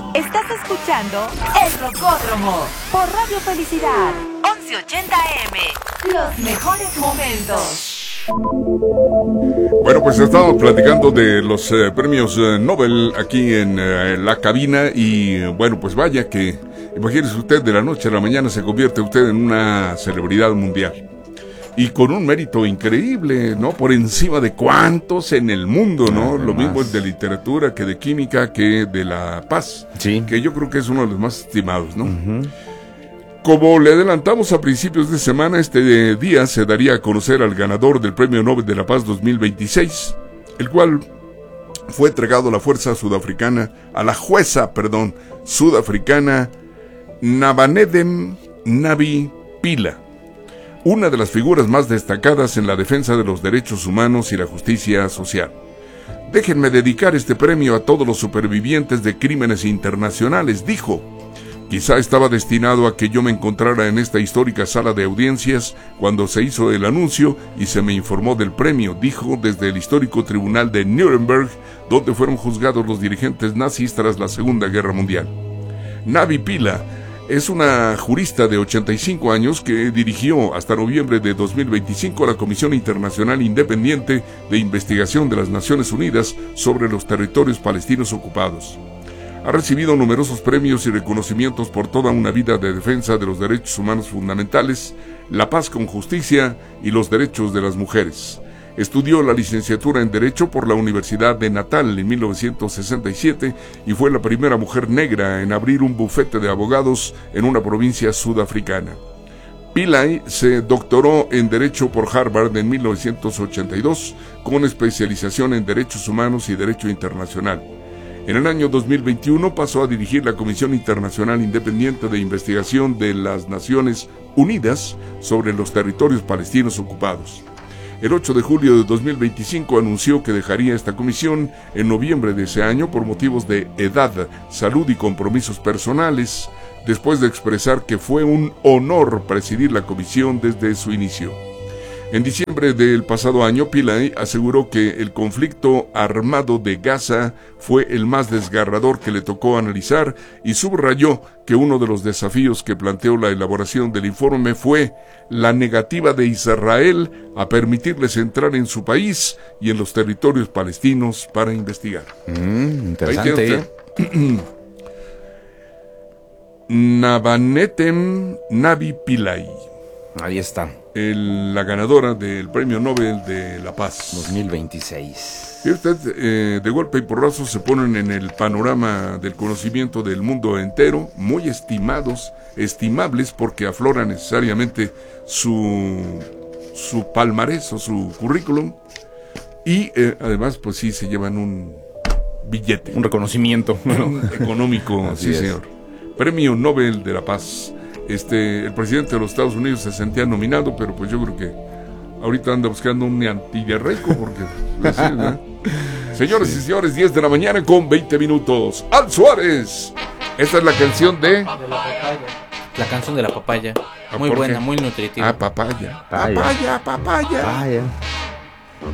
Estás escuchando El Rocódromo por Radio Felicidad 1180 AM. Los mejores momentos. Bueno, pues estamos platicando de los premios Nobel aquí en la cabina y bueno, pues vaya que, imagínese usted, de la noche a la mañana se convierte usted en una celebridad mundial. Y con un mérito increíble, ¿no? Por encima de cuántos en el mundo, ¿no? Lo mismo es de literatura, que de química, que de la paz. Sí. Que yo creo que es uno de los más estimados, ¿no? Como le adelantamos a principios de semana, este día se daría a conocer al ganador del Premio Nobel de la Paz 2026, el cual fue entregado a la jueza sudafricana Nabanedem Nabi Pila, una de las figuras más destacadas en la defensa de los derechos humanos y la justicia social. Déjenme dedicar este premio a todos los supervivientes de crímenes internacionales, dijo. Quizá estaba destinado a que yo me encontrara en esta histórica sala de audiencias cuando se hizo el anuncio y se me informó del premio, dijo desde el histórico tribunal de Nuremberg, donde fueron juzgados los dirigentes nazis tras la Segunda Guerra Mundial. Nabi Pila es una jurista de 85 años que dirigió hasta noviembre de 2025 la Comisión Internacional Independiente de Investigación de las Naciones Unidas sobre los territorios palestinos ocupados. Ha recibido numerosos premios y reconocimientos por toda una vida de defensa de los derechos humanos fundamentales, la paz con justicia y los derechos de las mujeres. Estudió la licenciatura en Derecho por la Universidad de Natal en 1967 y fue la primera mujer negra en abrir un bufete de abogados en una provincia sudafricana. Pillay se doctoró en Derecho por Harvard en 1982 con especialización en Derechos Humanos y Derecho Internacional. En el año 2021 pasó a dirigir la Comisión Internacional Independiente de Investigación de las Naciones Unidas sobre los territorios palestinos ocupados. El 8 de julio de 2025 anunció que dejaría esta comisión en noviembre de ese año por motivos de edad, salud y compromisos personales, después de expresar que fue un honor presidir la comisión desde su inicio. En diciembre del pasado año, Pillay aseguró que el conflicto armado de Gaza fue el más desgarrador que le tocó analizar y subrayó que uno de los desafíos que planteó la elaboración del informe fue la negativa de Israel a permitirles entrar en su país y en los territorios palestinos para investigar. Interesante, Nabanedem Nabi Pillay. Ahí está. La ganadora del Premio Nobel de la Paz 2026. Y usted, de golpe y porrazo se ponen en el panorama del conocimiento del mundo entero, muy estimables porque aflora necesariamente su palmarés o su currículum y además pues sí se llevan un billete, un reconocimiento económico. Sí, señor. Premio Nobel de la Paz. El presidente de los Estados Unidos se sentía nominado, pero pues yo creo que ahorita anda buscando un antidiarreico porque así, ¿no? Señores y señores, 10 de la mañana con 20 minutos. Al Suárez. Esta es la canción de la papaya. La canción de la papaya. Muy buena, muy nutritiva. Papaya.